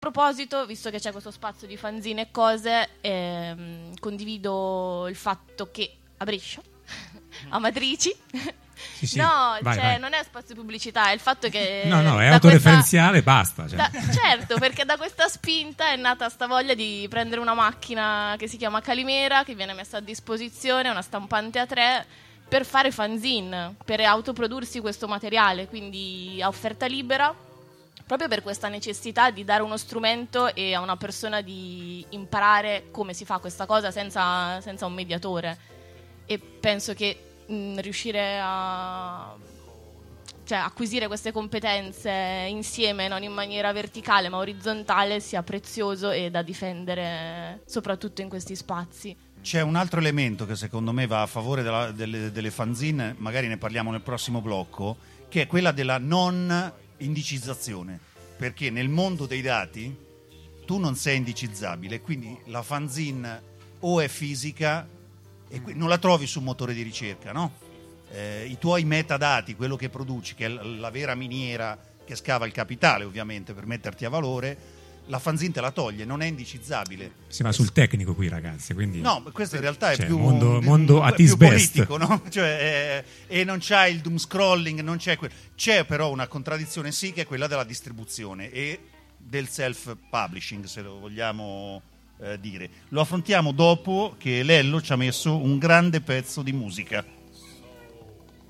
proposito, visto che c'è questo spazio di fanzine e cose, condivido il fatto che a Brescia, Amatrici, Sì, no, vai. non è spazio pubblicità, è il fatto che no, è autoreferenziale, basta. Certo, perché da questa spinta è nata sta voglia di prendere una macchina che si chiama Calimera, che viene messa a disposizione, una stampante a 3, per fare fanzine, per autoprodursi questo materiale, quindi a offerta libera, proprio per questa necessità di dare uno strumento e a una persona di imparare come si fa questa cosa senza un mediatore. E penso che riuscire a acquisire queste competenze insieme, non in maniera verticale ma orizzontale, sia prezioso e da difendere soprattutto in questi spazi. C'è un altro elemento che secondo me va a favore delle fanzine, magari ne parliamo nel prossimo blocco, che è quella della non indicizzazione, perché nel mondo dei dati tu non sei indicizzabile, quindi la fanzine o è fisica e non la trovi su un motore di ricerca, no? I tuoi metadati, quello che produci, che è la vera miniera che scava il capitale ovviamente per metterti a valore, la fanzine te la toglie, non è indicizzabile. Si va sul tecnico qui, ragazzi, quindi no, questo in realtà è più mondo at his più best, politico, no? Cioè, e non c'è il doom scrolling, non c'è c'è però una contraddizione, sì, che è quella della distribuzione e del self publishing, se lo vogliamo dire. Lo affrontiamo dopo che Lello ci ha messo un grande pezzo di musica.